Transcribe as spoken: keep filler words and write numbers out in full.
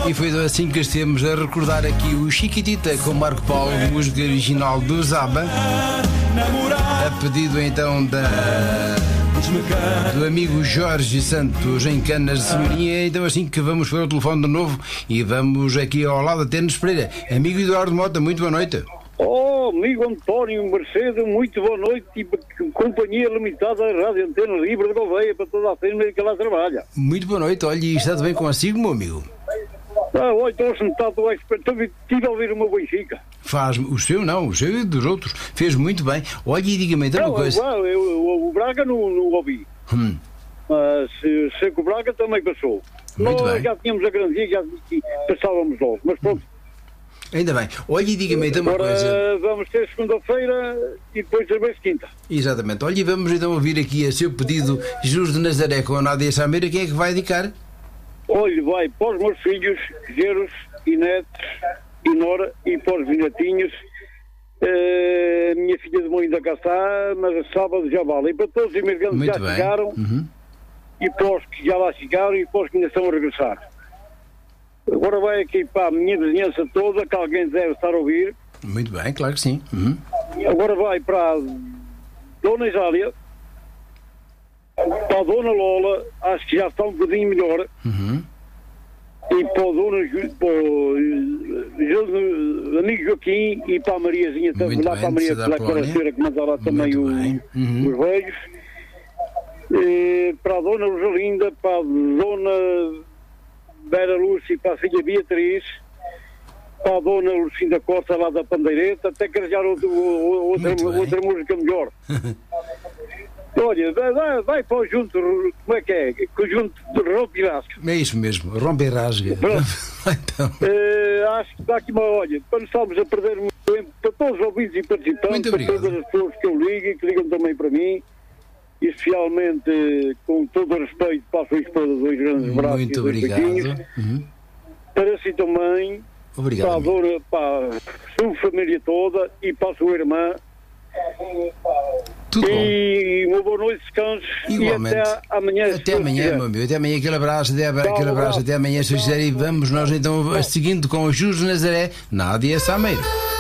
E foi assim que estemos a recordar aqui o Chiquitita com Marco Paulo, música original do Zaba, a pedido então da, do amigo Jorge Santos em Canas de Senhoria. Então assim que vamos para o telefone de novo e vamos aqui ao lado da Tênis Pereira. Amigo Eduardo Mota, muito boa noite. Oh, amigo António Mercedes, muito boa noite e companhia limitada da Rádio Antena Livre de Gouveia para toda a firma que lá trabalha. Muito boa noite, olha, e está tudo bem consigo, meu amigo? Ah, olha, estou sentado, estou a esperar, estive a ouvir uma Benfica. Faz, o seu não, o seu e dos outros, fez muito bem. Olha e diga-me então uma coisa. Não, eu, eu, o Braga não, não ouvi, Hum. mas sei que o Braga também passou. Muito Nós bem. já tínhamos a garantia, já passávamos logo, mas pronto. Ainda bem. Olha e diga-me então uma Agora coisa. vamos ter segunda-feira e depois outra vez quinta. Exatamente. Olha e vamos então ouvir aqui a seu pedido Jesus de Nazaré com a Nádia Sameira. Quem é que vai indicar? Olha, vai para os meus filhos, genros e netos e nora e para os vinhetinhos. Uh, minha filha de mãe ainda cá está, mas sábado já vale. E para todos os mercados que já Muito bem. chegaram, Uhum. e para os que já lá chegaram e para os que ainda estão a regressar. Agora vai aqui para a minha vizinhança toda, que alguém deve estar a ouvir. Muito bem, claro que sim. Uhum. Agora vai para a Dona Isália, para a Dona Lola, acho que já está um bocadinho melhor. Uhum. E para o Dona Ju- para o Jo- amigo Joaquim e para a Mariazinha também, Muito lá bem, para a Maria de da Polónia. Caraceira, que manda lá também Muito o- bem. Uhum. os beijos. E para a Dona Rosalinda, para a Dona Vera Lúcia e para a filha Beatriz, para a Dona Lucinda Costa lá da Pandeireta, até que arranjar outro, outra, Muito bem. outra música melhor. Olha, vai, vai, vai para o junto, como é que é? Conjunto de Rompe e Rasca. É isso mesmo, rompe e rasga. Pronto. Então, Eh, acho que está aqui uma olha, para não estarmos a perder muito tempo, para todos os ouvintes e participantes, Muito para obrigado. todas as pessoas que eu ligo e que ligam também para mim, e especialmente, eh, com todo o respeito, para a sua esposa, dois grandes braços e muito dois beijinhos, obrigado. Uhum. para si também, Obrigado. para a, amigo. dona, para a sua família toda e para a sua irmã. Tudo bom. E uma boa noite, descanso. Igualmente. E até amanhã. se Até Deus amanhã, quiser. meu amigo. Até amanhã, aquele abraço, até, Tchau, aquele abraço, abraço. até amanhã, se quiser. E vamos nós então seguindo com o Jesus de Nazaré, Nádia Sameiro.